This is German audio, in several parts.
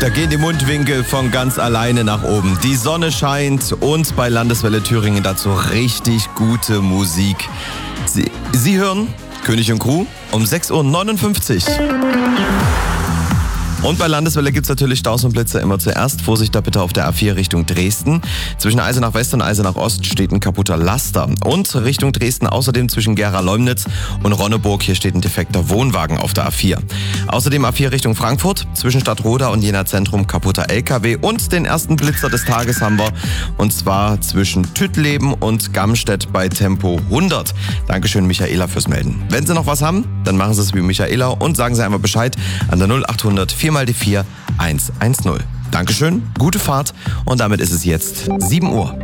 Da gehen die Mundwinkel von ganz alleine nach oben. Die Sonne scheint und bei Landeswelle Thüringen dazu richtig gute Musik. Sie hören König und Crew um 6.59 Uhr. Und bei Landeswelle gibt es natürlich Staus und Blitzer immer zuerst. Vorsicht da bitte auf der A4 Richtung Dresden. Zwischen Eisenach West und Eisenach Ost steht ein kaputter Laster. Und Richtung Dresden außerdem zwischen Gera-Leumnitz und Ronneburg. Hier steht ein defekter Wohnwagen auf der A4. Außerdem A4 Richtung Frankfurt. Zwischen Stadtroda und Jena Zentrum kaputter LKW. Und den ersten Blitzer des Tages haben wir. Und zwar zwischen Tüttleben und Gamstedt bei Tempo 100. Dankeschön, Michaela, fürs Melden. Wenn Sie noch was haben, dann machen Sie es wie Michaela und sagen Sie einfach Bescheid an der 0800 4 mal die 4 110. Dankeschön, gute Fahrt und damit ist es jetzt 7 Uhr.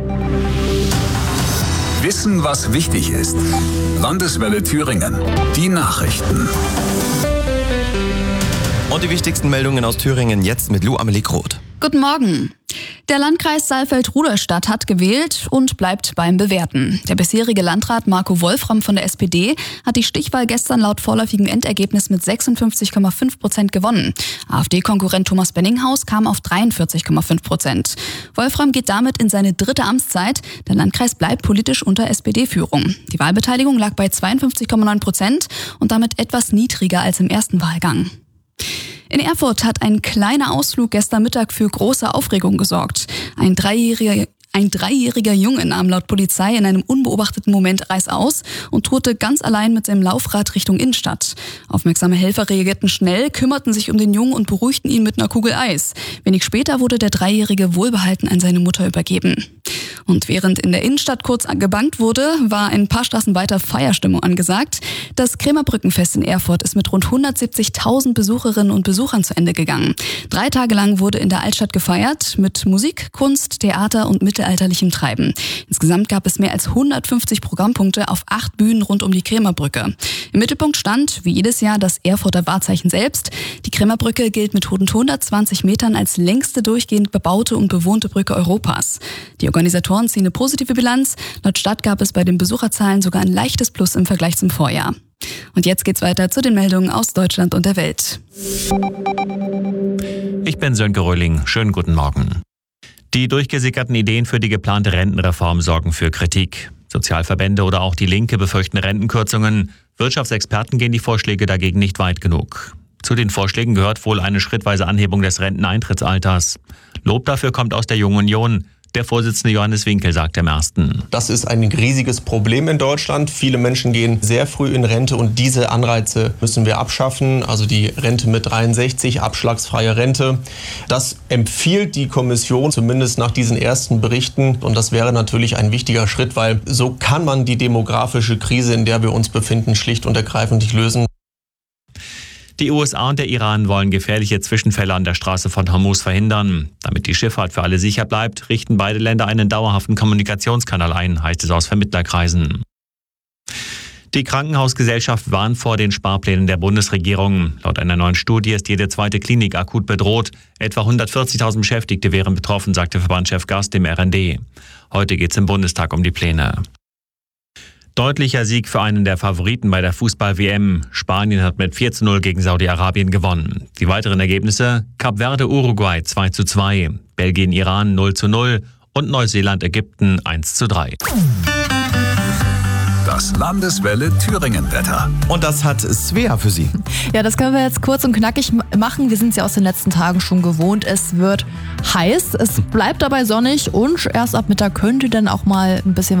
Wissen, was wichtig ist. Landeswelle Thüringen. Die Nachrichten. Und die wichtigsten Meldungen aus Thüringen jetzt mit Lou Amelie Groth. Guten Morgen. Der Landkreis Saalfeld-Rudolstadt hat gewählt und bleibt beim Bewerten. Der bisherige Landrat Marco Wolfram von der SPD hat die Stichwahl gestern laut vorläufigem Endergebnis mit 56,5% gewonnen. AfD-Konkurrent Thomas Benninghaus kam auf 43,5%. Wolfram geht damit in seine dritte Amtszeit. Der Landkreis bleibt politisch unter SPD-Führung. Die Wahlbeteiligung lag bei 52,9% und damit etwas niedriger als im ersten Wahlgang. In Erfurt hat ein kleiner Ausflug gestern Mittag für große Aufregung gesorgt. Ein dreijähriger Junge nahm laut Polizei in einem unbeobachteten Moment reißaus und tourte ganz allein mit seinem Laufrad Richtung Innenstadt. Aufmerksame Helfer reagierten schnell, kümmerten sich um den Jungen und beruhigten ihn mit einer Kugel Eis. Wenig später wurde der Dreijährige wohlbehalten an seine Mutter übergeben. Und während in der Innenstadt kurz gebangt wurde, war ein paar Straßen weiter Feierstimmung angesagt. Das Krämerbrückenfest in Erfurt ist mit rund 170.000 Besucherinnen und Besuchern zu Ende gegangen. 3 Tage lang wurde in der Altstadt gefeiert mit Musik, Kunst, Theater und mittelalterlichem Treiben. Insgesamt gab es mehr als 150 Programmpunkte auf 8 Bühnen rund um die Krämerbrücke. Im Mittelpunkt stand, wie jedes Jahr, das Erfurter Wahrzeichen selbst. Die Krämerbrücke gilt mit rund 120 Metern als längste durchgehend bebaute und bewohnte Brücke Europas. Die Organisatoren ziehen eine positive Bilanz. Laut Stadt gab es bei den Besucherzahlen sogar ein leichtes Plus im Vergleich zum Vorjahr. Und jetzt geht's weiter zu den Meldungen aus Deutschland und der Welt. Ich bin Sönke Röhling. Schönen guten Morgen. Die durchgesickerten Ideen für die geplante Rentenreform sorgen für Kritik. Sozialverbände oder auch die Linke befürchten Rentenkürzungen. Wirtschaftsexperten gehen die Vorschläge dagegen nicht weit genug. Zu den Vorschlägen gehört wohl eine schrittweise Anhebung des Renteneintrittsalters. Lob dafür kommt aus der Jungen Union. Der Vorsitzende Johannes Winkel sagt im Ersten: Das ist ein riesiges Problem in Deutschland. Viele Menschen gehen sehr früh in Rente und diese Anreize müssen wir abschaffen. Also die Rente mit 63, abschlagsfreie Rente. Das empfiehlt die Kommission zumindest nach diesen ersten Berichten. Und das wäre natürlich ein wichtiger Schritt, weil so kann man die demografische Krise, in der wir uns befinden, schlicht und ergreifend nicht lösen. Die USA und der Iran wollen gefährliche Zwischenfälle an der Straße von Hormuz verhindern. Damit die Schifffahrt für alle sicher bleibt, richten beide Länder einen dauerhaften Kommunikationskanal ein, heißt es aus Vermittlerkreisen. Die Krankenhausgesellschaft warnt vor den Sparplänen der Bundesregierung. Laut einer neuen Studie ist jede zweite Klinik akut bedroht. Etwa 140.000 Beschäftigte wären betroffen, sagte Verbandschef Gast im RND. Heute geht es im Bundestag um die Pläne. Deutlicher Sieg für einen der Favoriten bei der Fußball-WM. Spanien hat mit 4:0 gegen Saudi-Arabien gewonnen. Die weiteren Ergebnisse: Kap Verde Uruguay 2:2, Belgien Iran 0:0 und Neuseeland Ägypten 1:3. Das Landeswelle Thüringen-Wetter. Und das hat Svea für Sie. Ja, das können wir jetzt kurz und knackig machen. Wir sind es ja aus den letzten Tagen schon gewohnt. Es wird heiß, es bleibt dabei sonnig und erst ab Mittag könnte dann auch mal ein bisschen